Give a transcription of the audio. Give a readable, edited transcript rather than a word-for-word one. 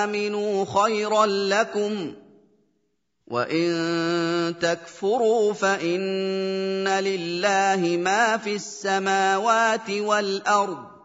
تَأْمِنُوا خَيْرًا لَّكُمْ ۚ وَإِن تَكْفُرُوا فَإِنَّ لِلَّهِ مَا فِي السَّمَاوَاتِ وَالْأَرْضِ ۚ